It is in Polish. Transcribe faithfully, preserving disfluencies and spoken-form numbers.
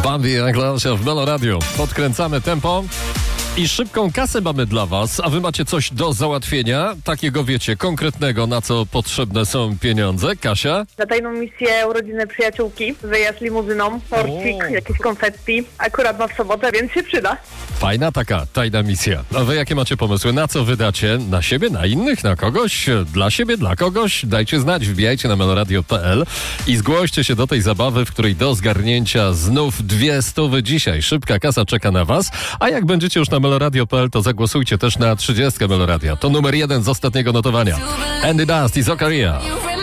Bambi Anglasia w Melo Radio. Podkręcamy tempo i szybką kasę mamy dla was, a wy macie coś do załatwienia, takiego wiecie, konkretnego, na co potrzebne są pieniądze. Kasia? Na tajną misję urodziny przyjaciółki, wyjazd limuzyną, torcik, O. jakieś konfetti. Akurat ma w sobotę, więc się przyda. Fajna taka tajna misja. A wy jakie macie pomysły? Na co wydacie? Na siebie, na innych, na kogoś? Dla siebie, dla kogoś? Dajcie znać, wbijajcie na meloradio kropka p l i zgłoście się do tej zabawy, w której do zgarnięcia znów dwie stówy dzisiaj. Szybka kasa czeka na was, a jak będziecie już na meloradio kropka p l, to zagłosujcie też na trzydziestkę Meloradia. To numer jeden z ostatniego notowania. Andy Dust i Zokaria.